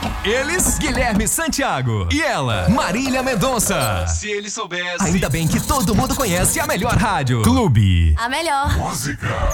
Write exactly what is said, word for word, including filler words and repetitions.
Eles, Guilherme Santiago. E ela, Marília Mendonça. Se ele soubesse. Ainda bem que todo mundo conhece a melhor rádio. Clube. A melhor. Música.